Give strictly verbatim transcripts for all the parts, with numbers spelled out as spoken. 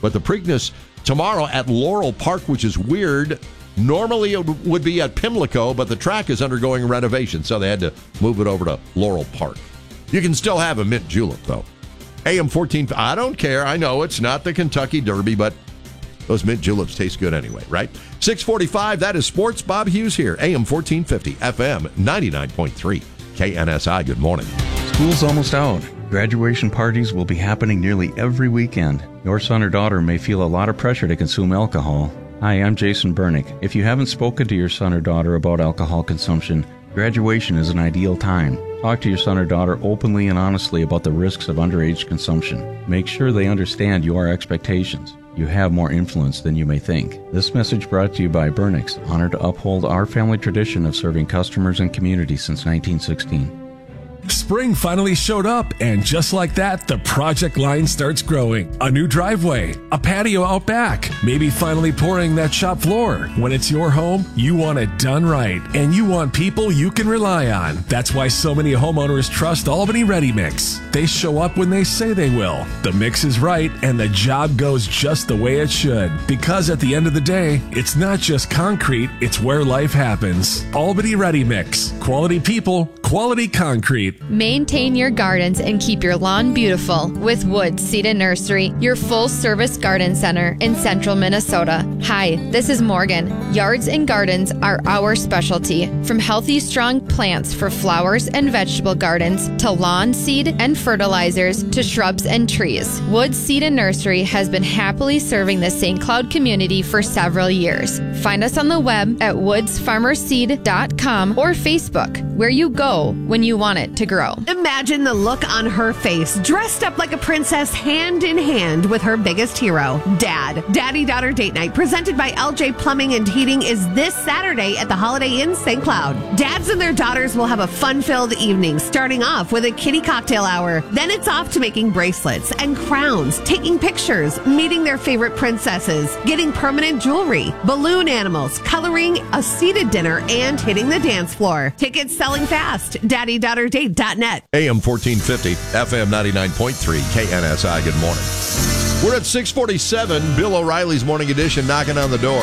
But the Preakness tomorrow at Laurel Park, which is weird. Normally it would be at Pimlico, but the track is undergoing renovation, so they had to move it over to Laurel Park. You can still have a mint julep, though. A M fourteen, I don't care. I know it's not the Kentucky Derby, but those mint juleps taste good anyway, right? six forty-five, that is Sports. Bob Hughes here, A M fourteen fifty, F M ninety-nine point three, K N S I. Good morning. School's almost out. Graduation parties will be happening nearly every weekend. Your son or daughter may feel a lot of pressure to consume alcohol. Hi, I'm Jason Bernick. If you haven't spoken to your son or daughter about alcohol consumption, graduation is an ideal time. Talk to your son or daughter openly and honestly about the risks of underage consumption. Make sure they understand your expectations. You have more influence than you may think. This message brought to you by Bernick's, honored to uphold our family tradition of serving customers and communities since nineteen sixteen. Spring finally showed up, and just like that, the project line starts growing. A new driveway, a patio out back, maybe finally pouring that shop floor. When it's your home, you want it done right, and you want people you can rely on. That's why so many homeowners trust Albany Ready Mix. They show up when they say they will. The mix is right, and the job goes just the way it should. Because at the end of the day, it's not just concrete, it's where life happens. Albany Ready Mix. Quality people, quality concrete. Maintain your gardens and keep your lawn beautiful with Woods Seed and Nursery, your full-service garden center in central Minnesota. Hi, this is Morgan. Yards and gardens are our specialty. From healthy, strong plants for flowers and vegetable gardens to lawn seed and fertilizers to shrubs and trees, Woods Seed and Nursery has been happily serving the Saint Cloud community for several years. Find us on the web at woods farmer seed dot com or Facebook, where you go when you want it to grow. Imagine the look on her face, dressed up like a princess, hand in hand with her biggest hero, Dad. Daddy-daughter date night, presented by L J Plumbing and Heating, is this Saturday at the Holiday Inn Saint Cloud. Dads and their daughters will have a fun-filled evening, starting off with a kiddie cocktail hour. Then it's off to making bracelets and crowns, taking pictures, meeting their favorite princesses, getting permanent jewelry, balloon animals, coloring, a seated dinner, and hitting the dance floor. Tickets selling fast. Daddy Daughter Date dot net. A M fourteen fifty, F M ninety-nine point three, K N S I. Good morning. We're at six forty-seven, Bill O'Reilly's Morning Edition, knocking on the door.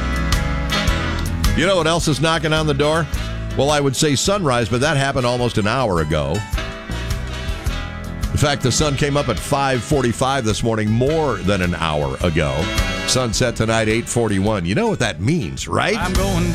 You know what else is knocking on the door? Well, I would say sunrise, but that happened almost an hour ago. In fact, the sun came up at five forty-five this morning, more than an hour ago. Sunset tonight, eight forty-one. You know what that means, right? I'm going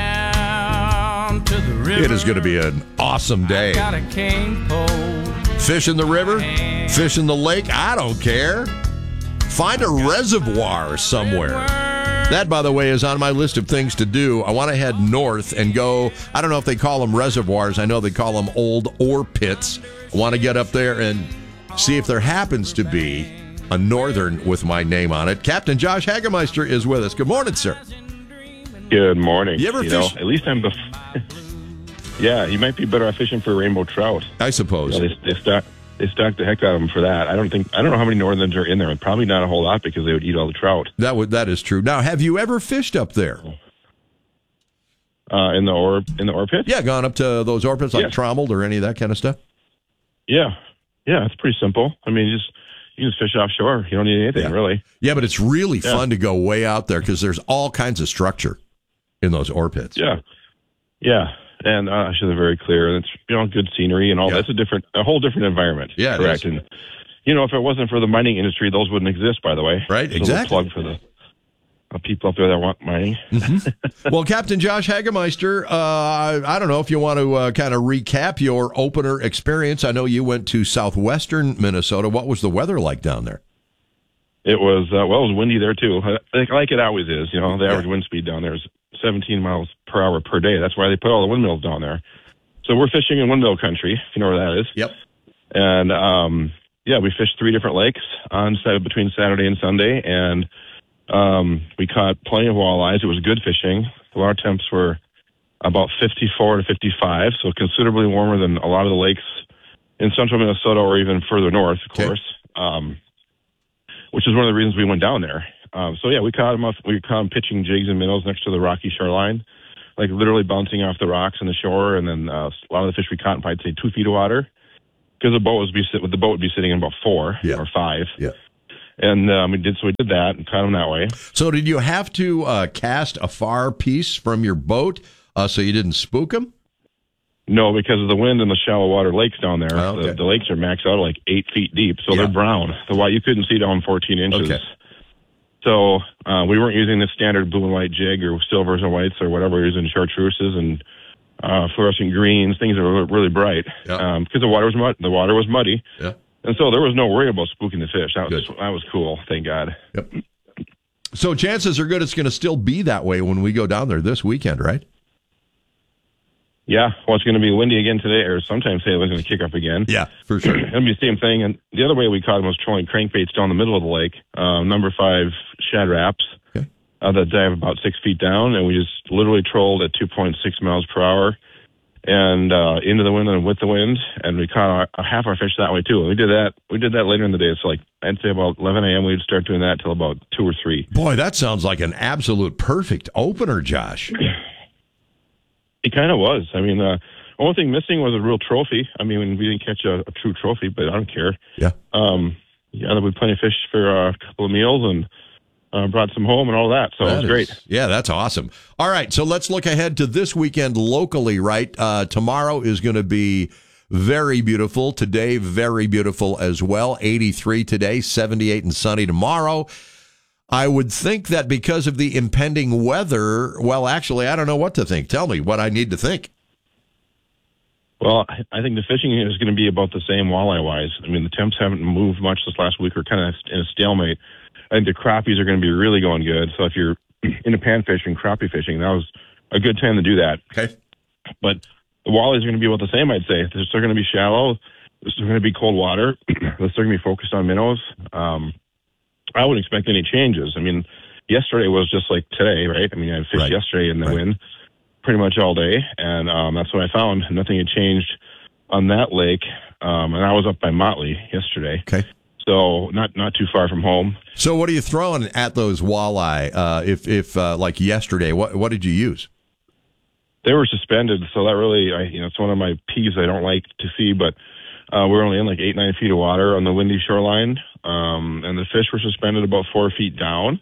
down to the river. It is going to be an awesome day. Got a cane pole. Fish in the river, fish in the lake, I don't care. Find a reservoir somewhere. That, by the way, is on my list of things to do. I want to head north and go, I don't know if they call them reservoirs. I know they call them old ore pits. I want to get up there and see if there happens to be a northern with my name on it. Captain Josh Hagemeister is with us. Good morning, sir. Good morning. You ever you fish? Know, at least I'm bef- Yeah, you might be better off fishing for rainbow trout. I suppose. You know, they, they stock they stock the heck out of them for that. I don't think I don't know how many northerns are in there. Probably not a whole lot because they would eat all the trout. That would that is true. Now, have you ever fished up there? Uh, in the ore in the ore pits? Yeah, gone up to those ore pits like Yes. Trommel or any of that kind of stuff? Yeah, yeah, it's pretty simple. I mean, you just you can just fish offshore. You don't need anything Yeah. really. Yeah, but it's really Yeah. fun to go way out there because there's all kinds of structure in those ore pits. Yeah, yeah, and uh, actually they're very clear. It's you know good scenery and all. Yeah. That's a different, a whole different environment. Yeah, it correct. is. And you know, if it wasn't for the mining industry, those wouldn't exist. By the way, Right, So exactly. we'll plug for the uh, people up there that want mining. Well, Captain Josh Hagemeister, uh, I, I don't know if you want to uh, kind of recap your opener experience. I know you went to southwestern Minnesota. What was the weather like down there? It was uh, well, it was windy there too, like, like it always is. You know, the average Yeah. wind speed down there is seventeen miles per hour per day. That's why they put all the windmills down there. So we're fishing in windmill country, if you know where that is. Yep. And um, yeah, we fished three different lakes on between Saturday and Sunday, and um, we caught plenty of walleyes. It was good fishing. The water temps were about fifty-four to fifty-five, so considerably warmer than a lot of the lakes in central Minnesota or even further north, of Okay. course. Um, which is one of the reasons we went down there. Um, so yeah, we caught them off, we caught them pitching jigs and minnows next to the rocky shoreline, like literally bouncing off the rocks on the shore. And then uh, a lot of the fish we caught in probably say two feet of water, because the boat was be sit, the boat would be sitting in about four Yeah. or five. Yeah. And um, we did so we did that and caught them that way. So did you have to uh, cast a far piece from your boat uh, so you didn't spook them? No, because of the wind and the shallow water lakes down there. Oh, okay. the, the lakes are maxed out like eight feet deep, so Yeah. they're brown. The why you couldn't see down fourteen inches. Okay. So uh, we weren't using the standard blue and white jig or silvers and whites or whatever. We were using chartreuses and uh, fluorescent greens, things that were really bright. Yeah. Um, because the water was mud, the water was muddy, Yeah. and so there was no worry about spooking the fish. That was Good. that was cool. Thank God. Yep. So chances are good it's going to still be that way when we go down there this weekend, right? Yeah. Well, it's going to be windy again today, or sometime today it's going to kick up again. Yeah, for sure. It'll be the same thing. And the other way we caught them was trolling crankbaits down the middle of the lake. Uh, number five shad wraps Okay. uh, that dive about six feet down, and we just literally trolled at two point six miles per hour and uh, into the wind and with the wind, and we caught our, half our fish that way too. And we did that. We did that later in the day. So like I'd say about eleven a.m. we'd start doing that till about two or three. Boy, that sounds like an absolute perfect opener, Josh. It kind of was. I mean, uh, only thing missing was a real trophy. I mean, we didn't catch a, a true trophy, but I don't care. Yeah. Um, yeah, there was plenty of fish for uh, a couple of meals and uh, brought some home and all that. So That it was is- great. Yeah, that's awesome. All right, so let's look ahead to this weekend locally, right? Uh, tomorrow is going to be very beautiful. Today, very beautiful as well. eighty-three today, seventy-eight and sunny tomorrow. I would think that because of the impending weather, well, actually, I don't know what to think. Tell me what I need to think. Well, I I think the fishing is going to be about the same walleye-wise. I mean, the temps haven't moved much this last week. We're kind of in a stalemate. I think the crappies are going to be really going good. So if you're into pan fishing, crappie fishing, that was a good time to do that. Okay. But the walleyes are going to be about the same, I'd say. They're still going to be shallow. They're still going to be cold water. They're still going to be focused on minnows. Um, I wouldn't expect any changes. I mean, yesterday was just like today, right? I mean, I fished Right. yesterday in the Right. wind pretty much all day, and um, that's what I found. Nothing had changed on that lake, um, and I was up by Motley yesterday, Okay. so not not too far from home. So what are you throwing at those walleye? Uh, if if uh, like yesterday, what what did you use? They were suspended, so that really, I, you know, it's one of my peeves I don't like to see, but uh, we're only in like eight, nine feet of water on the windy shoreline, um, and the fish were suspended about four feet down,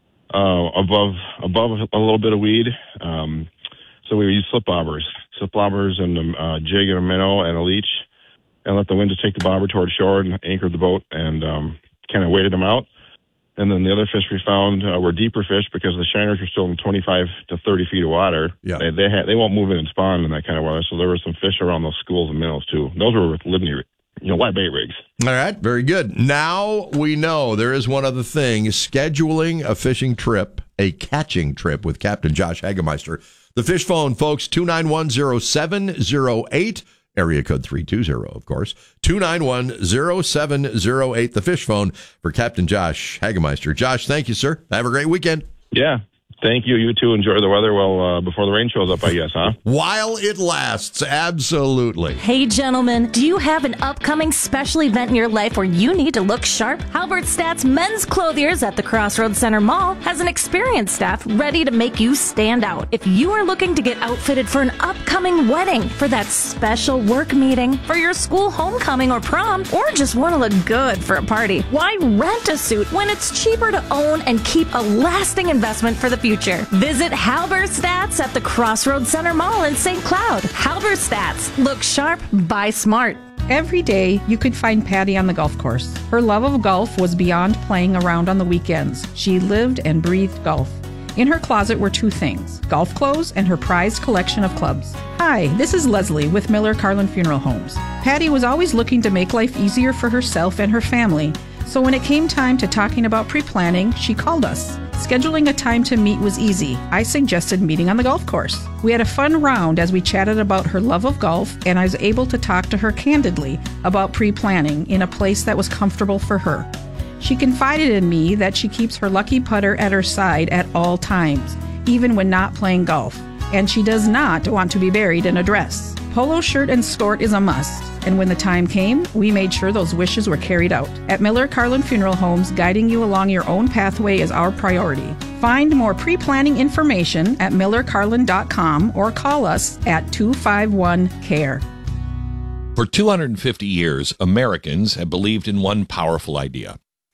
uh, above above a little bit of weed. Um, so we use slip bobbers, slip bobbers and a uh, jig and a minnow and a leech, and let the wind just take the bobber toward shore and anchored the boat and um, kind of waited them out. And then the other fish we found uh, were deeper fish because the shiners are still in twenty-five to thirty feet of water. Yeah. They they, ha- they won't move in and spawn in that kind of weather. So there were some fish around those schools and minnows too. Those were with Libney, you know, live bait rigs. All right, very good. Now we know there is one other thing: scheduling a fishing trip, a catching trip with Captain Josh Hagemeister. The fish phone, folks, two nine one zero seven zero eight. Area code three two zero, of course. two nine one zero seven zero eight, the fish phone for Captain Josh Hagemeister. Josh, thank you, sir. Have a great weekend. Yeah. Thank you. You too. Enjoy the weather well uh, before the rain shows up, I guess, huh? While it lasts, absolutely. Hey, gentlemen, do you have an upcoming special event in your life where you need to look sharp? Halbert Stats Men's Clothiers at the Crossroads Center Mall has an experienced staff ready to make you stand out. If you are looking to get outfitted for an upcoming wedding, for that special work meeting, for your school homecoming or prom, or just want to look good for a party, why rent a suit when it's cheaper to own and keep a lasting investment for the future? Visit Halbert Stats at the Crossroads Center Mall in Saint Cloud. Halbert Stats. Look sharp, buy smart. Every day, you could find Patty on the golf course. Her love of golf was beyond playing around on the weekends. She lived and breathed golf. In her closet were two things: golf clothes and her prized collection of clubs. Hi, this is Leslie with Miller Carlin Funeral Homes. Patty was always looking to make life easier for herself and her family. So when it came time to talking about pre-planning, she called us. Scheduling a time to meet was easy. I suggested meeting on the golf course. We had a fun round as we chatted about her love of golf, and I was able to talk to her candidly about pre-planning in a place that was comfortable for her. She confided in me that she keeps her lucky putter at her side at all times, even when not playing golf, and she does not want to be buried in a dress. Polo shirt and skirt is a must, and when the time came, we made sure those wishes were carried out. At Miller Carlin Funeral Homes, guiding you along your own pathway is our priority. Find more pre-planning information at miller carlin dot com or call us at two five one C A R E. For two hundred fifty years, Americans have believed in one powerful idea.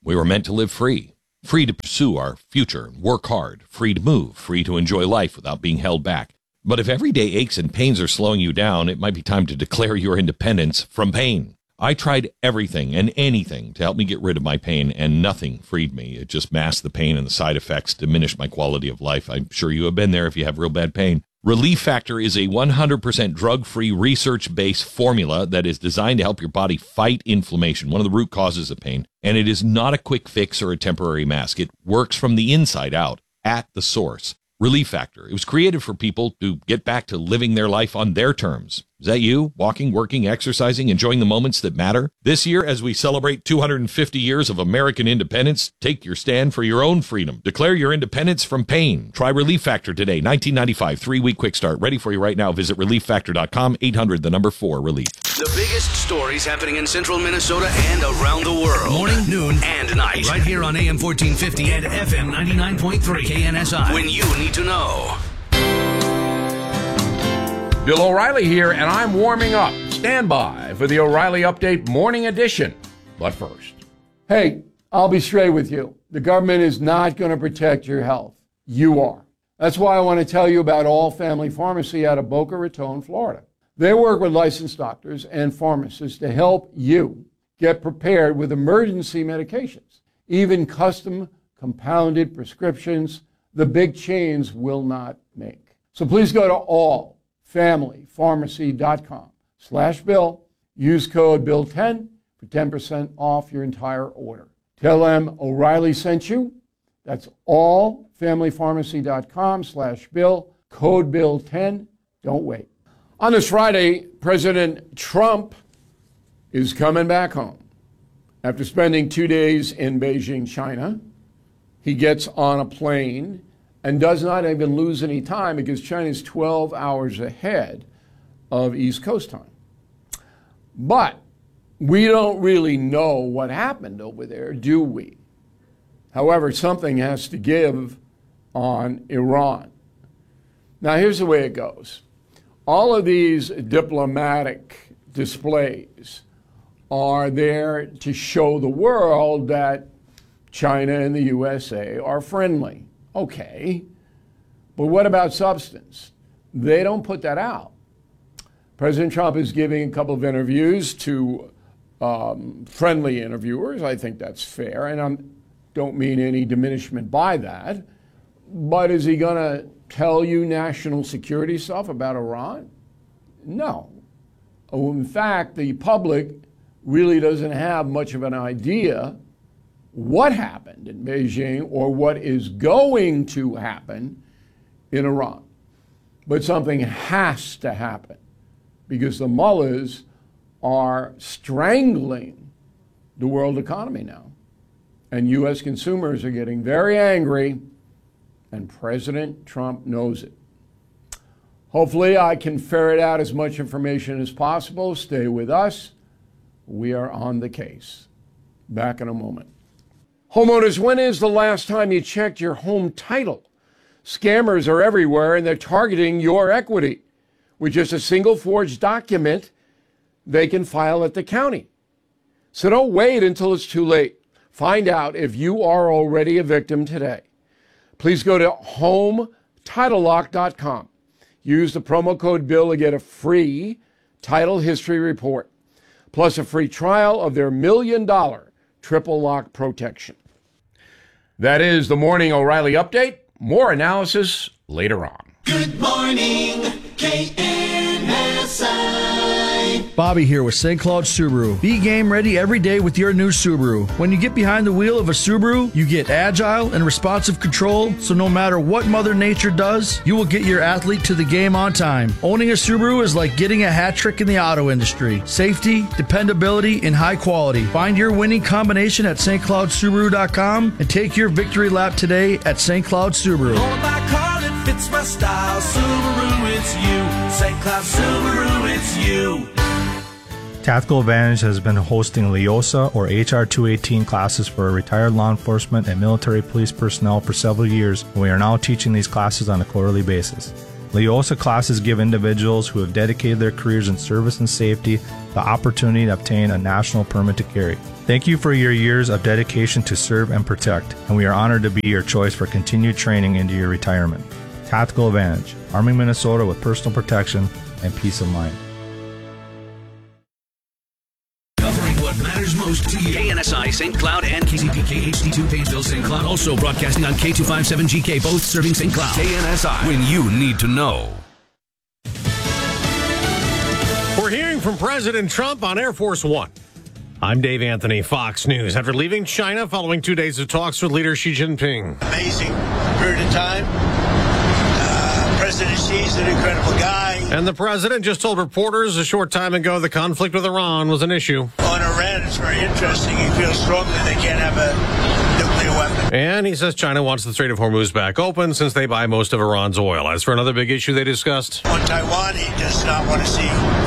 We were meant to live free, free to pursue our future and work hard, free to move, free to enjoy life without being held back. But if everyday aches and pains are slowing you down, it might be time to declare your independence from pain. I tried everything and anything to help me get rid of my pain, and nothing freed me. It just masked the pain, and the side effects diminished my quality of life. I'm sure you have been there if you have real bad pain. Relief Factor is a one hundred percent drug-free, research-based formula that is designed to help your body fight inflammation, one of the root causes of pain. And it is not a quick fix or a temporary mask. It works from the inside out, at the source. Relief Factor. It was created for people to get back to living their life on their terms. Is that you? Walking, working, exercising, enjoying the moments that matter? This year, as we celebrate two hundred fifty years of American independence, take your stand for your own freedom. Declare your independence from pain. Try Relief Factor today. nineteen ninety-five, three-week quick start. Ready for you right now. Visit relief factor dot com, eight hundred, the number four, relief. The biggest stories happening in central Minnesota and around the world. Morning, noon, and night. Right here on A M fourteen fifty and F M ninety-nine point three K N S I. When you need to know. Bill O'Reilly here, and I'm warming up. Stand by for the O'Reilly Update Morning Edition. But first. Hey, I'll be straight with you. The government is not going to protect your health. You are. That's why I want to tell you about All Family Pharmacy out of Boca Raton, Florida. They work with licensed doctors and pharmacists to help you get prepared with emergency medications, even custom compounded prescriptions the big chains will not make. So please go to all family pharmacy dot com slash bill. Use code bill ten for ten percent off your entire order. Tell them O'Reilly sent you. That's all family pharmacy dot com slash bill. Code bill ten. Don't wait. On this Friday, President Trump is coming back home. After spending two days in Beijing, China, he gets on a plane and does not even lose any time because China is twelve hours ahead of East Coast time. But we don't really know what happened over there, do we? However, something has to give on Iran. Now, here's the way it goes. All of these diplomatic displays are there to show the world that China and the U S A are friendly. Okay, but what about substance? They don't put that out. President Trump is giving a couple of interviews to um, friendly interviewers. I think that's fair, and I don't mean any diminishment by that. But is he going to tell you national security stuff about Iran? No. In fact, the public really doesn't have much of an idea what happened in Beijing or what is going to happen in Iran. But something has to happen because the mullahs are strangling the world economy now. And U S consumers are getting very angry, and President Trump knows it. Hopefully, I can ferret out as much information as possible. Stay with us. We are on the case. Back in a moment. Homeowners, when is the last time you checked your home title? Scammers are everywhere, and they're targeting your equity. With just a single forged document, they can file at the county. So don't wait until it's too late. Find out if you are already a victim today. Please go to home title lock dot com. Use the promo code BILL to get a free title history report, plus a free trial of their million dollar triple lock protection. That is the Morning O'Reilly Update. More analysis later on. Good morning, K N S I. Bobby here with Saint Cloud Subaru. Be game ready every day with your new Subaru. When you get behind the wheel of a Subaru, you get agile and responsive control, so no matter what Mother Nature does, you will get your athlete to the game on time. Owning a Subaru is like getting a hat trick in the auto industry. Safety, dependability, and high quality. Find your winning combination at Saint Cloud Subaru dot com and take your victory lap today at Saint Cloud Subaru. Oh, my car that fits my style. Subaru, it's you. Saint Cloud Subaru, it's you. Tactical Advantage has been hosting LEOSA or H R two eighteen classes for retired law enforcement and military police personnel for several years, and we are now teaching these classes on a quarterly basis. LEOSA classes give individuals who have dedicated their careers in service and safety the opportunity to obtain a national permit to carry. Thank you for your years of dedication to serve and protect, and we are honored to be your choice for continued training into your retirement. Tactical Advantage, arming Minnesota with personal protection and peace of mind. Covering what matters most to you. K N S I Saint Cloud and K C P K H D two Painesville Saint Cloud. Also broadcasting on K two fifty-seven G K, both serving Saint Cloud. K N S I, when you need to know. We're hearing from President Trump on Air Force One. I'm Dave Anthony, Fox News. After leaving China following two days of talks with leader Xi Jinping. Amazing period of time. Uh, President Xi's an incredible guy. And the president just told reporters a short time ago the conflict with Iran was an issue. On Iran, it's very interesting. He feels strongly they can't have a nuclear weapon. And he says China wants the Strait of Hormuz back open since they buy most of Iran's oil. As for another big issue they discussed. On Taiwan, he does not want to see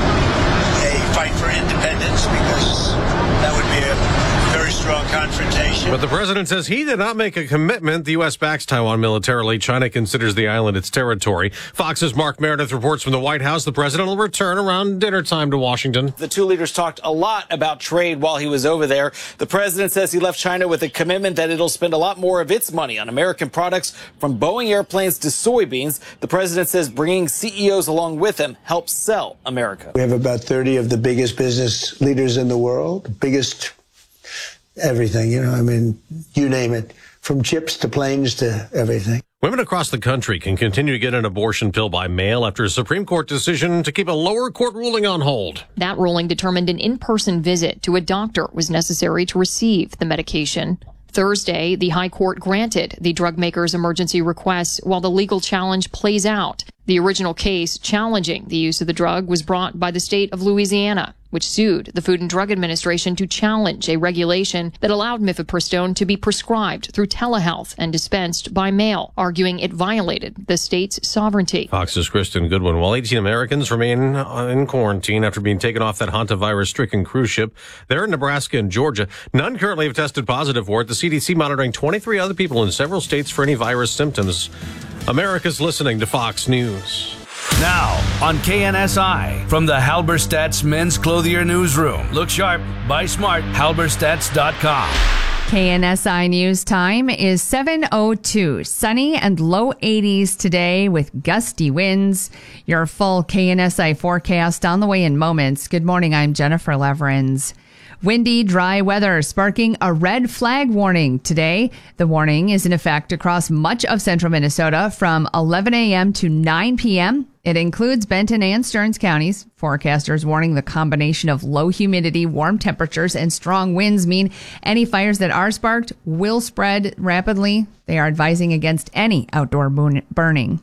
a fight for independence because that would be a very strong confrontation. But the president says he did not make a commitment. The U S backs Taiwan militarily. China considers the island its territory. Fox's Mark Meredith reports from the White House the president will return around dinner time to Washington. The two leaders talked a lot about trade while he was over there. The president says he left China with a commitment that it'll spend a lot more of its money on American products, from Boeing airplanes to soybeans. The president says bringing C E Os along with him helps sell America. We have about thirty of the biggest business leaders in the world, biggest everything, you know, I mean, you name it, from chips to planes to everything. Women across the country can continue to get an abortion pill by mail after a Supreme Court decision to keep a lower court ruling on hold. That ruling determined an in-person visit to a doctor was necessary to receive the medication. Thursday, the High Court granted the drug maker's emergency request while the legal challenge plays out. The original case challenging the use of the drug was brought by the state of Louisiana, which sued the Food and Drug Administration to challenge a regulation that allowed mifepristone to be prescribed through telehealth and dispensed by mail, arguing it violated the state's sovereignty. Fox's Kristen Goodwin. While eighteen Americans remain in quarantine after being taken off that hantavirus-stricken cruise ship, they're in Nebraska and Georgia. None currently have tested positive for it. The C D C monitoring twenty-three other people in several states for any virus symptoms. America's listening to Fox News. Now, on K N S I, from the Halberstadt's Men's Clothier Newsroom. Look sharp, buy smart, halberstadts dot com. K N S I News time is seven oh two. Sunny and low eighties today with gusty winds. Your full K N S I forecast on the way in moments. Good morning, I'm Jennifer Leverins. Windy, dry weather sparking a red flag warning today. The warning is in effect across much of central Minnesota from eleven a.m. to nine p.m. It includes Benton and Stearns counties. Forecasters warning the combination of low humidity, warm temperatures, and strong winds mean any fires that are sparked will spread rapidly. They are advising against any outdoor burning.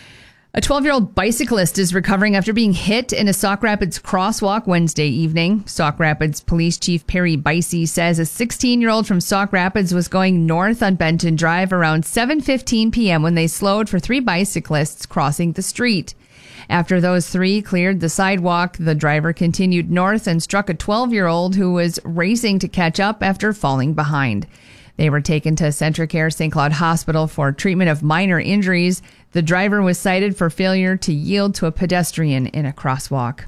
A twelve-year-old bicyclist is recovering after being hit in a Sauk Rapids crosswalk Wednesday evening. Sauk Rapids Police Chief Perry Bicey says a sixteen-year-old from Sauk Rapids was going north on Benton Drive around seven fifteen p.m. when they slowed for three bicyclists crossing the street. After those three cleared the sidewalk, the driver continued north and struck a twelve-year-old who was racing to catch up after falling behind. They were taken to Centricare Saint Cloud Hospital for treatment of minor injuries. The driver was cited for failure to yield to a pedestrian in a crosswalk.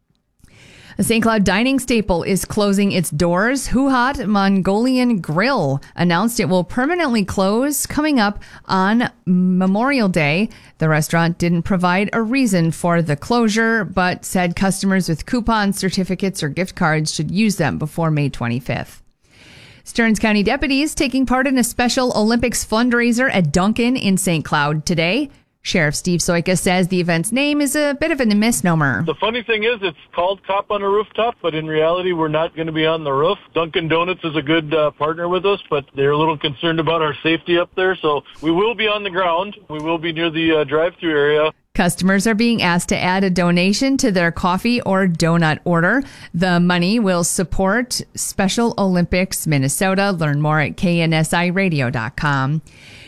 A Saint Cloud dining staple is closing its doors. Huhat Mongolian Grill announced it will permanently close coming up on Memorial Day. The restaurant didn't provide a reason for the closure, but said customers with coupons, certificates, or gift cards should use them before May twenty-fifth. Stearns County deputies taking part in a special Olympics fundraiser at Duncan in Saint Cloud today. Sheriff Steve Soika says the event's name is a bit of a misnomer. The funny thing is it's called Cop on a Rooftop, but in reality we're not going to be on the roof. Dunkin' Donuts is a good uh, partner with us, but they're a little concerned about our safety up there, so we will be on the ground. We will be near the uh, drive-thru area. Customers are being asked to add a donation to their coffee or donut order. The money will support Special Olympics Minnesota. Learn more at K N S I radio dot com.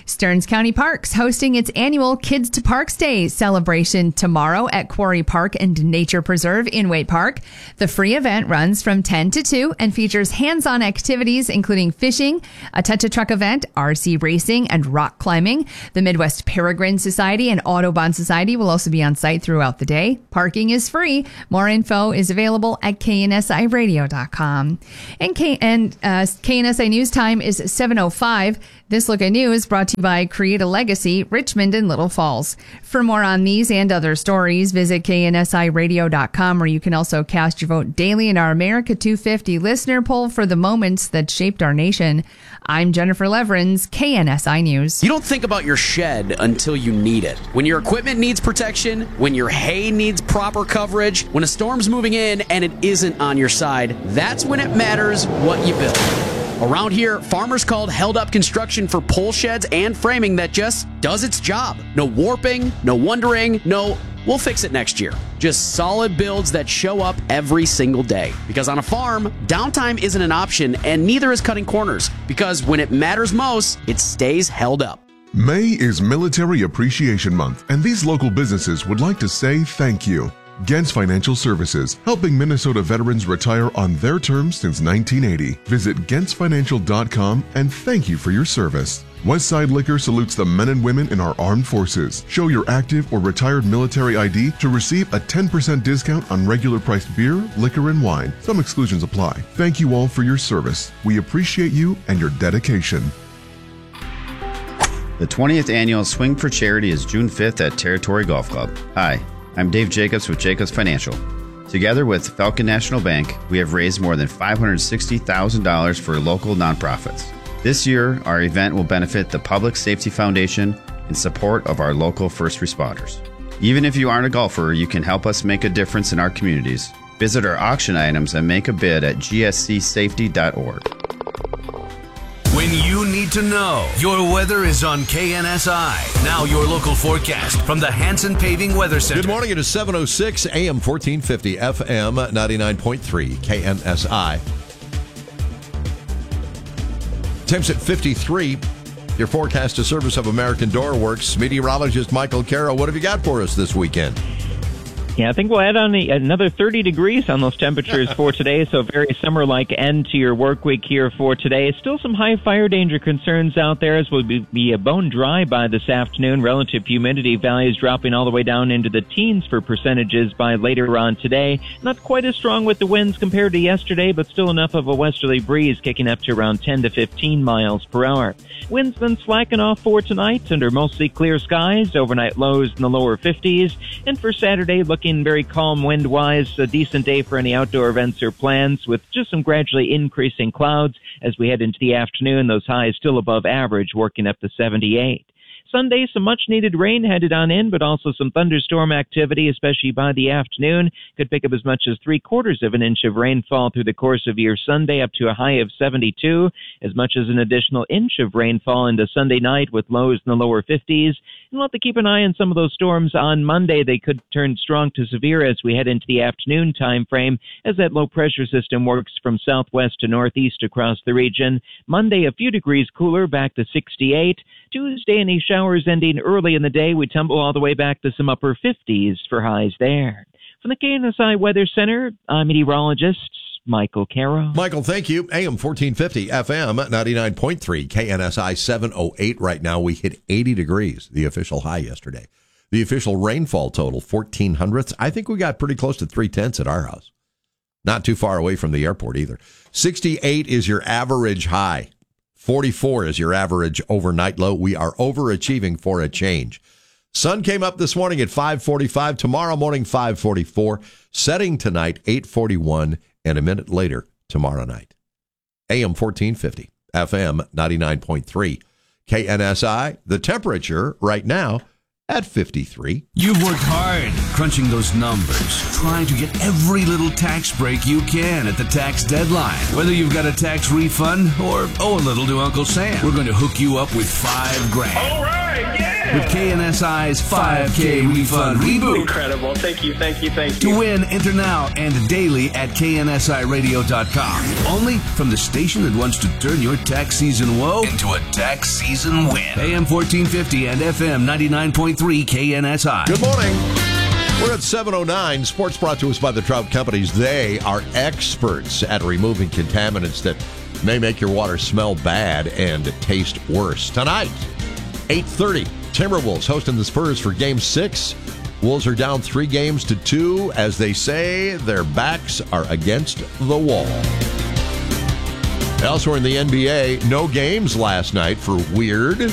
Stearns County Parks hosting its annual Kids to Parks Day celebration tomorrow at Quarry Park and Nature Preserve in Waite Park. The free event runs from ten to two and features hands-on activities including fishing, a touch-a-truck event, R C racing, and rock climbing. The Midwest Peregrine Society and Audubon Society will also be on site throughout the day. Parking is free. More info is available at K N S I radio dot com. And, K- and uh, K N S I News time is seven oh five. This look at news brought to you by Create a Legacy, Richmond and Little Falls. For more on these and other stories, visit K N S I radio dot com, where you can also cast your vote daily in our America two fifty listener poll for the moments that shaped our nation. I'm Jennifer Leverins, K N S I News. You don't think about your shed until you need it. When your equipment needs protection, when your hay needs proper coverage, when a storm's moving in and it isn't on your side, that's when it matters what you build. Around here, farmers called Held Up Construction for pole sheds and framing that just does its job. No warping, no wondering, no, we'll fix it next year. Just solid builds that show up every single day. Because on a farm, downtime isn't an option, and neither is cutting corners. Because when it matters most, it stays held up. May is Military Appreciation Month, and these local businesses would like to say thank you. Gens Financial Services, helping Minnesota veterans retire on their terms since nineteen eighty. Visit gens financial dot com and thank you for your service. Westside Liquor salutes the men and women in our armed forces. Show your active or retired military I D to receive a ten percent discount on regular priced beer, liquor, and wine. Some exclusions apply. Thank you all for your service. We appreciate you and your dedication. The twentieth annual Swing for Charity is June fifth at Territory Golf Club. Hi, I'm Dave Jacobs with Jacobs Financial. Together with Falcon National Bank, we have raised more than five hundred sixty thousand dollars for local nonprofits. This year, our event will benefit the Public Safety Foundation in support of our local first responders. Even if you aren't a golfer, you can help us make a difference in our communities. Visit our auction items and make a bid at g s c safety dot org. When you need to know, your weather is on K N S I. Now your local forecast from the Hanson Paving Weather Center. Good morning. It is seven oh six, A M fourteen fifty, F M ninety-nine point three, K N S I. Temps at fifty-three. Your forecast, a service of American Door Works. Meteorologist Michael Carroll, what have you got for us this weekend? Yeah, I think we'll add on the, another thirty degrees on those temperatures for today, so very summer-like end to your work week here for today. Still some high fire danger concerns out there as we'll be, be a bone dry by this afternoon. Relative humidity values dropping all the way down into the teens for percentages by later on today. Not quite as strong with the winds compared to yesterday, but still enough of a westerly breeze kicking up to around ten to fifteen miles per hour. Winds then slacking off for tonight under mostly clear skies, overnight lows in the lower fifties, and for Saturday looking very calm wind-wise, a decent day for any outdoor events or plans with just some gradually increasing clouds as we head into the afternoon. Those highs still above average, working up to seventy-eight. Sunday, some much-needed rain headed on in, but also some thunderstorm activity, especially by the afternoon. Could pick up as much as three-quarters of an inch of rainfall through the course of your Sunday, up to a high of seventy-two. As much as an additional inch of rainfall into Sunday night with lows in the lower fifties. And we'll have to keep an eye on some of those storms on Monday. They could turn strong to severe as we head into the afternoon time frame as that low-pressure system works from southwest to northeast across the region. Monday, a few degrees cooler, back to sixty-eight. Tuesday, any showers ending early in the day. We tumble all the way back to some upper fifties for highs there. From the K N S I Weather Center, I'm meteorologist Michael Carroll. Michael, thank you. A M fourteen fifty, F M ninety-nine point three, K N S I seven oh eight. Right now, we hit eighty degrees, the official high yesterday. The official rainfall total, fourteen hundredths. I think we got pretty close to three tenths at our house. Not too far away from the airport either. sixty-eight is your average high. forty-four is your average overnight low. We are overachieving for a change. Sun came up this morning at five forty-five. Tomorrow morning, five forty-four. Setting tonight, eight forty-one. And a minute later, tomorrow night. A M fourteen fifty, F M ninety-nine point three. K N S I, the temperature right now at fifty-three. You've worked hard crunching those numbers, trying to get every little tax break you can at the tax deadline. Whether you've got a tax refund or owe a little to Uncle Sam, we're going to hook you up with five grand. All right, yeah! with K N S I's five K Refund Reboot. Incredible. Thank you, thank you, thank you. To win, enter now and daily at K N S I radio dot com. Only from the station that wants to turn your tax season woe into a tax season win. A M fourteen fifty and F M ninety-nine point three K N S I. Good morning. We're at seven oh nine. Sports brought to us by the Trout Companies. They are experts at removing contaminants that may make your water smell bad and taste worse. Tonight, eight thirty, Timberwolves hosting the Spurs for Game six. Wolves are down three games to two. As they say, their backs are against the wall. Elsewhere in the N B A, no games last night for weird.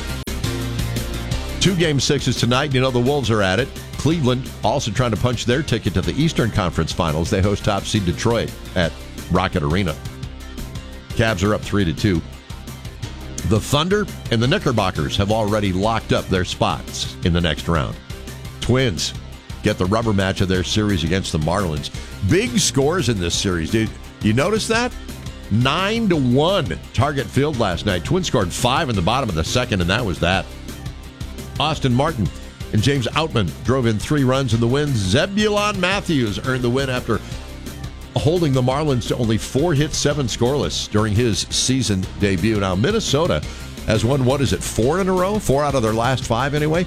Two game sixes tonight. You know the Wolves are at it. Cleveland also trying to punch their ticket to the Eastern Conference Finals. They host top seed Detroit at Rocket Arena. Cavs are up three to two. The Thunder and the Knickerbockers have already locked up their spots in the next round. Twins get the rubber match of their series against the Marlins. Big scores in this series, dude. You notice that? Nine to one Target Field last night. Twins scored five in the bottom of the second, and that was that. Austin Martin and James Outman drove in three runs in the win. Zebulon Matthews earned the win after holding the Marlins to only four hits, seven scoreless during his season debut. Now, Minnesota has won, what is it, four in a row? Four out of their last five, anyway.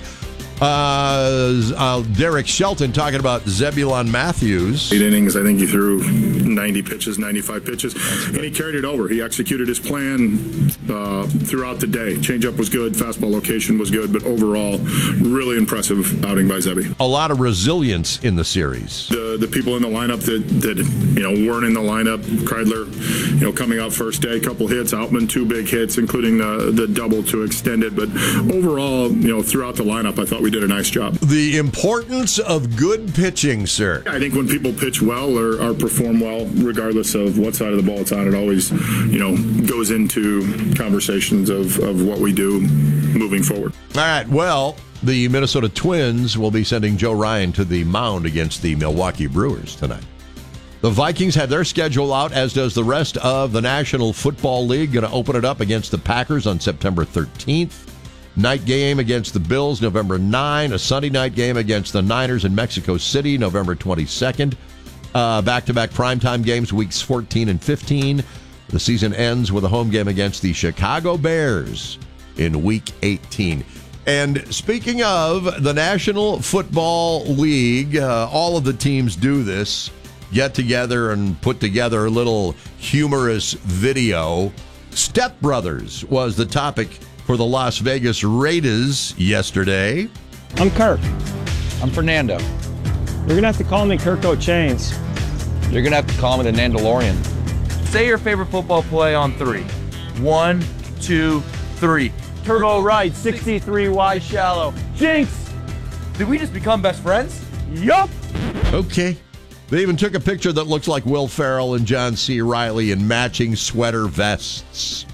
Uh, uh, Derek Shelton talking about Zebulon Matthews. Eight innings, I think he threw ninety pitches, ninety-five pitches, and he carried it over. He executed his plan uh, throughout the day. Changeup was good, fastball location was good, but overall, really impressive outing by Zebby. A lot of resilience in the series. The the people in the lineup that, that you know weren't in the lineup, Kreidler, you know, coming out first day, couple hits, Outman two big hits, including the the double to extend it. But overall, you know, throughout the lineup, I thought we did a nice job. The importance of good pitching, sir. I think when people pitch well or, or perform well, regardless of what side of the ball it's on, it always, you know, goes into conversations of, of what we do moving forward. All right, well, the Minnesota Twins will be sending Joe Ryan to the mound against the Milwaukee Brewers tonight. The Vikings have their schedule out, as does the rest of the National Football League. Going to open it up against the Packers on September thirteenth. Night game against the Bills, November ninth. A Sunday night game against the Niners in Mexico City, November twenty-second. Uh, back-to-back primetime games, weeks fourteen and fifteen. The season ends with a home game against the Chicago Bears in week eighteen. And speaking of the National Football League, uh, all of the teams do this, get together and put together a little humorous video. Step Brothers was the topic for the Las Vegas Raiders yesterday. I'm Kirk. I'm Fernando. You're going to have to call me Kirk O'Chains. You're going to have to call me the Nandalorian. Say your favorite football play on three. One, two, three. Turbo right, sixty-three wide shallow. Jinx! Did we just become best friends? Yup! Okay. They even took a picture that looks like Will Ferrell and John C. Reilly in matching sweater vests.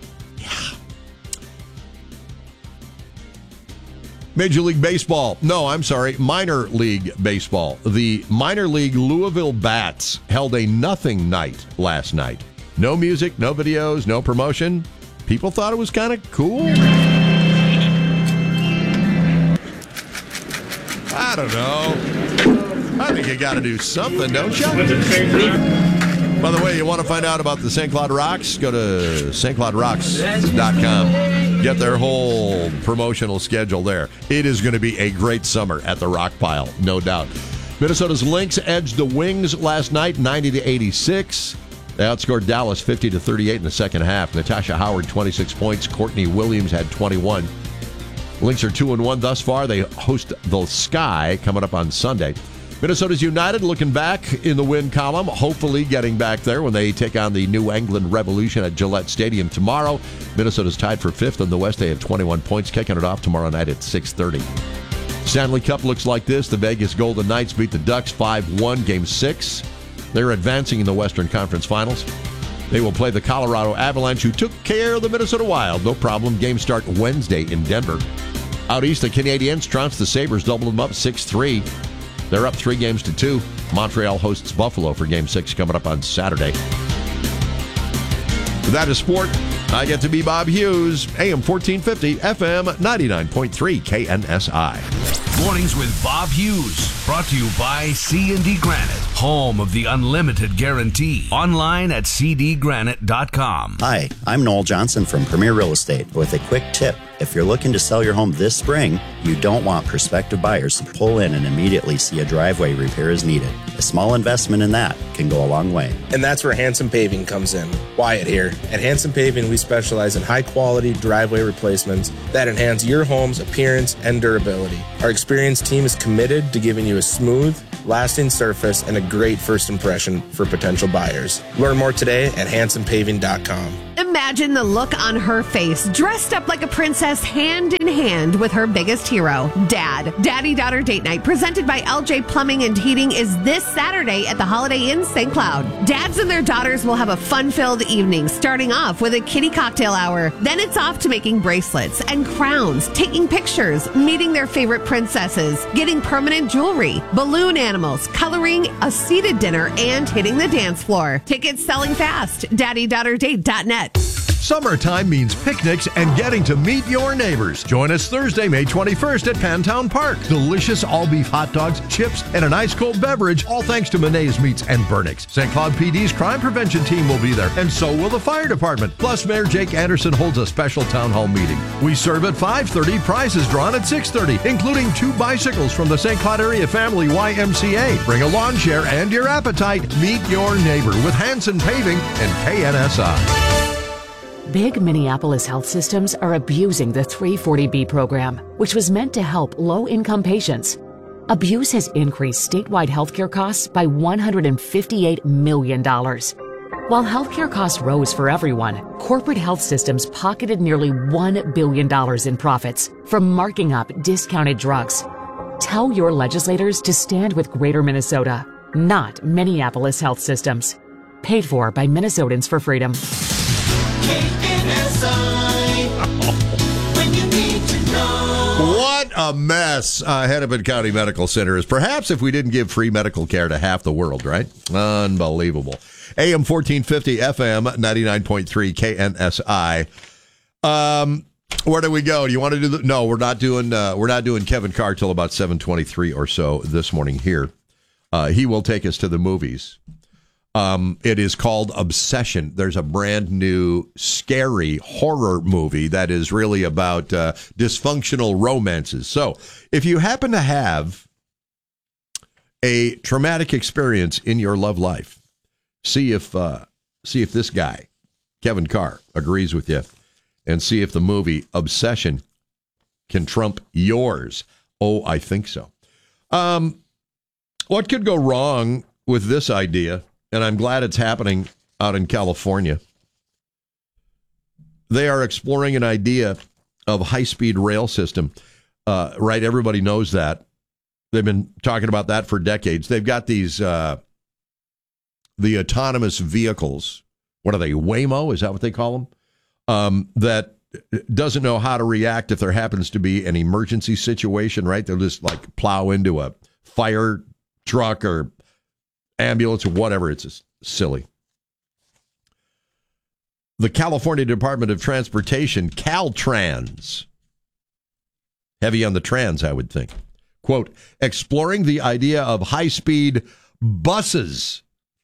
Major League Baseball. No, I'm sorry, Minor League Baseball. The Minor League Louisville Bats held a nothing night last night. No music, no videos, no promotion. People thought it was kind of cool. I don't know. I think you got to do something, don't you? By the way, you want to find out about the Saint Cloud Rocks? Go to Saint Cloud Rocks dot com. Get their whole promotional schedule there. It is going to be a great summer at the Rock Pile, no doubt. Minnesota's Lynx edged the Wings last night, ninety to eighty-six. They outscored Dallas fifty to thirty-eight in the second half. Natasha Howard, twenty-six points. Courtney Williams had twenty-one. Lynx are two and one thus far. They host the Sky coming up on Sunday. Minnesota's United looking back in the win column, hopefully getting back there when they take on the New England Revolution at Gillette Stadium tomorrow. Minnesota's tied for fifth in the West. They have twenty-one points, kicking it off tomorrow night at six thirty. Stanley Cup looks like this. The Vegas Golden Knights beat the Ducks five one, Game six. They're advancing in the Western Conference Finals. They will play the Colorado Avalanche, who took care of the Minnesota Wild. No problem. Games start Wednesday in Denver. Out east, the Canadiens trounced the Sabres, doubled them up six three. They're up three games to two. Montreal hosts Buffalo for Game six coming up on Saturday. That is sport. I get to be Bob Hughes, A M fourteen fifty, F M ninety-nine point three, K N S I. Mornings with Bob Hughes, brought to you by C and D Granite, home of the unlimited guarantee. Online at c d granite dot com. Hi, I'm Noel Johnson from Premier Real Estate with a quick tip. If you're looking to sell your home this spring, you don't want prospective buyers to pull in and immediately see a driveway repair is needed. A small investment in that can go a long way. And that's where Hanson Paving comes in. Wyatt here. At Hanson Paving, we specialize in high-quality driveway replacements that enhance your home's appearance and durability. Our experienced team is committed to giving you a smooth, lasting surface and a great first impression for potential buyers. Learn more today at hanson paving dot com. Imagine the look on her face, dressed up like a princess, hand in hand with her biggest hero, Dad. Daddy-daughter date night, presented by L J Plumbing and Heating, is this Saturday at the Holiday Inn Saint Cloud. Dads and their daughters will have a fun-filled evening, starting off with a kiddie cocktail hour. Then it's off to making bracelets and crowns, taking pictures, meeting their favorite princesses, getting permanent jewelry, balloon animals, coloring, a seated dinner, and hitting the dance floor. Tickets selling fast. daddy daughter date dot net. Summertime means picnics and getting to meet your neighbors. Join us Thursday, May twenty-first at Pantown Park. Delicious all-beef hot dogs, chips, and an ice-cold beverage, all thanks to Monet's Meats and Burnix. Saint Cloud P D's crime prevention team will be there, and so will the fire department. Plus, Mayor Jake Anderson holds a special town hall meeting. We serve at five thirty, prizes drawn at six thirty, including two bicycles from the Saint Cloud Area Family Y M C A. Bring a lawn chair and your appetite. Meet your neighbor with Hanson Paving and K N S I. Big Minneapolis health systems are abusing the three forty B program, which was meant to help low-income patients. Abuse has increased statewide healthcare costs by one hundred fifty-eight million dollars. While healthcare costs rose for everyone, corporate health systems pocketed nearly one billion dollars in profits from marking up discounted drugs. Tell your legislators to stand with Greater Minnesota, not Minneapolis health systems. Paid for by Minnesotans for Freedom. When you need to know. What a mess uh, Hennepin County Medical Center is. Perhaps if we didn't give free medical care to half the world, right? Unbelievable. A M fourteen fifty, F M ninety-nine point three, K N S I. Um, where do we go? Do you want to do the? No, we're not doing. Uh, we're not doing Kevin Carr till about seven twenty-three or so this morning here. Uh, he will take us to the movies. Um, it is called Obsession. There's a brand new, scary horror movie that is really about uh, dysfunctional romances. So if you happen to have a traumatic experience in your love life, see if uh, see if this guy, Kevin Carr, agrees with you, and see if the movie Obsession can trump yours. Oh, I think so. Um, what could go wrong with this idea? And I'm glad it's happening out in California. They are exploring an idea of high-speed rail system. Uh, right, everybody knows that. They've been talking about that for decades. They've got these, uh, the autonomous vehicles. What are they, Waymo? Is that what they call them? Um, that doesn't know how to react if there happens to be an emergency situation, right? They'll just like plow into a fire truck or ambulance or whatever. It's just silly. The California Department of Transportation, Caltrans, heavy on the trans, I would think, quote, exploring the idea of high-speed buses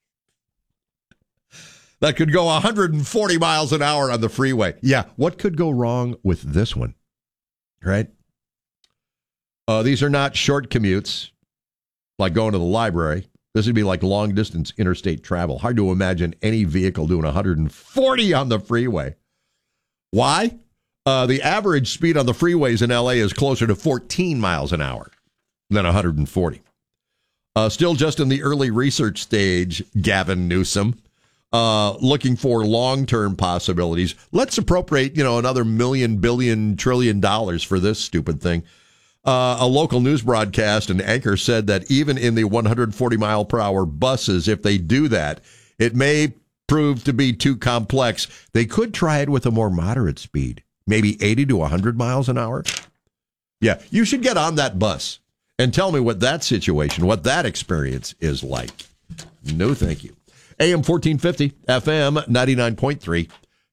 that could go one hundred forty miles an hour on the freeway. Yeah, what could go wrong with this one, right? Uh, these are not short commutes, like going to the library. This would be like long-distance interstate travel. Hard to imagine any vehicle doing one hundred forty on the freeway. Why? Uh, the average speed on the freeways in L A is closer to fourteen miles an hour than one hundred forty. Uh, still just in the early research stage, Gavin Newsom, uh, looking for long-term possibilities. Let's appropriate, you know, another million, billion, trillion dollars for this stupid thing. Uh, a local news broadcast and anchor said that even in the one hundred forty mile per hour buses, if they do that, it may prove to be too complex. They could try it with a more moderate speed, maybe eighty to one hundred miles an hour. Yeah, you should get on that bus and tell me what that situation, what that experience is like. No, thank you. A M fourteen fifty, F M ninety-nine point three,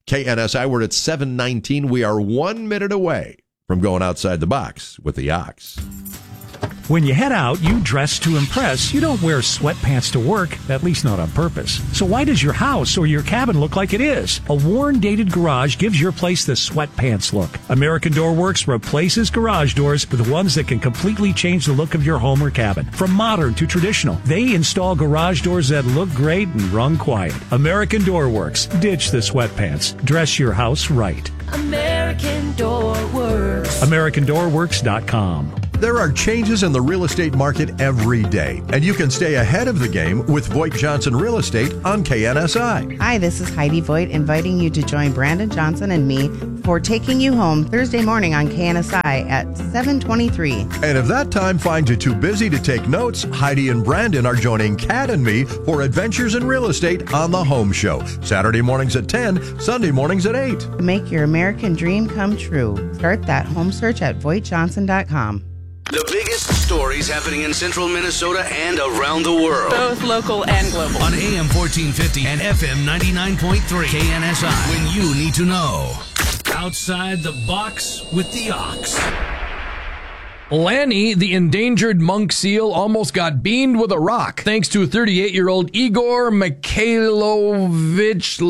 K N S I. We're at seven nineteen. We are one minute away from going outside the box with the Ox. When you head out, you dress to impress. You don't wear sweatpants to work, at least not on purpose. So why does your house or your cabin look like it is? A worn, dated garage gives your place the sweatpants look. American Door Works replaces garage doors with ones that can completely change the look of your home or cabin. From modern to traditional, they install garage doors that look great and run quiet. American Door Works. Ditch the sweatpants. Dress your house right. American Door Works. American Door Works dot com. There are changes in the real estate market every day, and you can stay ahead of the game with Voigt Johnson Real Estate on K N S I. Hi, this is Heidi Voigt, inviting you to join Brandon Johnson and me for Taking You Home Thursday morning on K N S I at seven twenty-three. And if that time finds you too busy to take notes, Heidi and Brandon are joining Kat and me for Adventures in Real Estate on the Home Show. Saturday mornings at ten, Sunday mornings at eight. Make your American dream come true. Start that home search at Voigt Johnson dot com. The biggest stories happening in central Minnesota and around the world. Both local and global. On A M fourteen fifty and F M ninety-nine point three. K N S I. When you need to know. Outside the box with the Ox. Lanny, the endangered monk seal, almost got beamed with a rock thanks to thirty-eight-year-old Igor Mikhailovich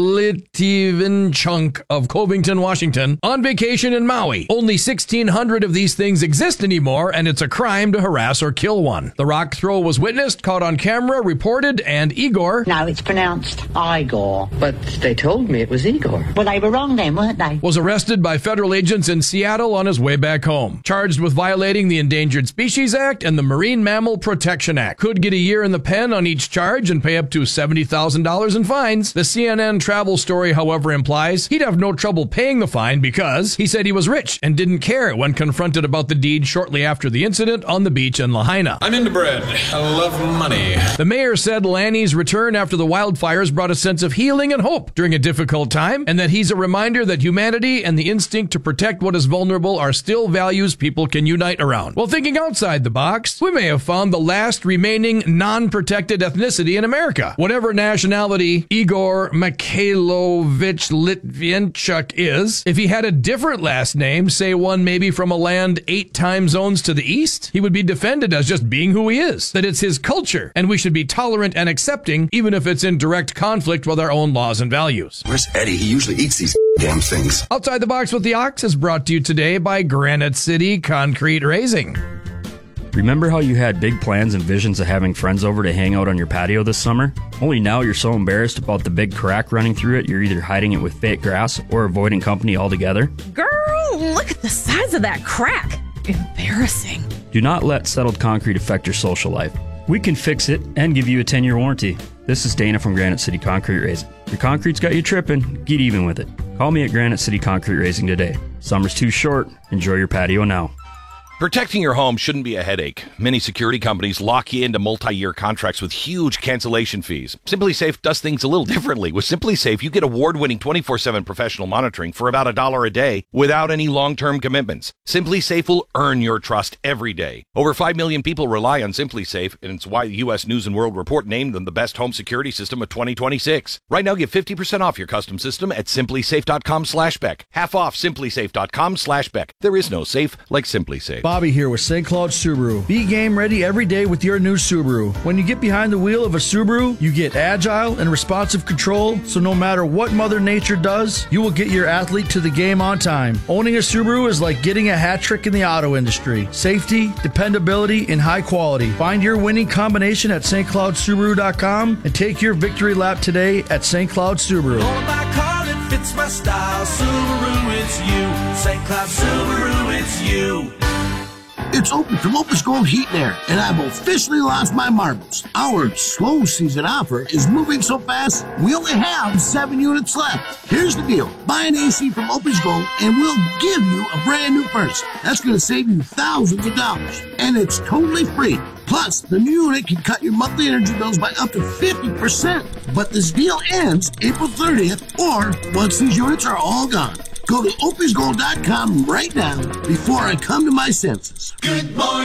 Litvinchuk of Covington, Washington, on vacation in Maui. Only sixteen hundred of these things exist anymore, and it's a crime to harass or kill one. The rock throw was witnessed, caught on camera, reported, and Igor... No, it's pronounced Igor. But they told me it was Igor. Well, they were wrong then, weren't they? ...was arrested by federal agents in Seattle on his way back home. Charged with violating the Endangered Species Act and the Marine Mammal Protection Act. Could get a year in the pen on each charge and pay up to seventy thousand dollars in fines. The C N N travel story, however, implies he'd have no trouble paying the fine because he said he was rich and didn't care when confronted about the deed shortly after the incident on the beach in Lahaina. I'm into bread. I love money. The mayor said Lanny's return after the wildfires brought a sense of healing and hope during a difficult time, and that he's a reminder that humanity and the instinct to protect what is vulnerable are still values people can unite around. Well, thinking outside the box, we may have found the last remaining non-protected ethnicity in America. Whatever nationality Igor Mikhailovich Litvinchuk is, if he had a different last name, say one maybe from a land eight time zones to the east, he would be defended as just being who he is, that it's his culture, and we should be tolerant and accepting, even if it's in direct conflict with our own laws and values. Where's Eddie? He usually eats these damn things. Outside the Box with the Ox is brought to you today by Granite City Concrete Raising. Remember how you had big plans and visions of having friends over to hang out on your patio this summer? Only now you're so embarrassed about the big crack running through it, you're either hiding it with fake grass or avoiding company altogether? Girl, look at the size of that crack. Embarrassing. Do not let settled concrete affect your social life. We can fix it and give you a ten-year warranty. This is Dana from Granite City Concrete Raising. Your concrete's got you tripping, get even with it. Call me at Granite City Concrete Raising today. Summer's too short. Enjoy your patio now. Protecting your home shouldn't be a headache. Many security companies lock you into multi-year contracts with huge cancellation fees. SimpliSafe does things a little differently. With SimpliSafe, you get award-winning twenty-four seven professional monitoring for about a dollar a day without any long-term commitments. SimpliSafe will earn your trust every day. Over five million people rely on SimpliSafe, and it's why the U S News and World Report named them the best home security system of twenty twenty-six. Right now, get fifty percent off your custom system at SimpliSafe.com slash Beck. Half off SimpliSafe.com slash Beck. There is no safe like SimpliSafe. Bobby here with Saint Cloud Subaru. Be game ready every day with your new Subaru. When you get behind the wheel of a Subaru, you get agile and responsive control, so no matter what Mother Nature does, you will get your athlete to the game on time. Owning a Subaru is like getting a hat trick in the auto industry. Safety, dependability, and high quality. Find your winning combination at Saint Cloud Subaru dot com and take your victory lap today at Saint Cloud Subaru. All my car that fits my style. Subaru, it's you. Saint Cloud Subaru, it's you. It's open from Opus Gold Heat and Air, and I've officially lost my marbles. Our slow season offer is moving so fast, we only have seven units left. Here's the deal. Buy an A C from Opus Gold, and we'll give you a brand new first. That's going to save you thousands of dollars, and it's totally free. Plus, the new unit can cut your monthly energy bills by up to fifty percent. But this deal ends April thirtieth, or once these units are all gone. Go to opus gold dot com right now before I come to my senses. Good morning.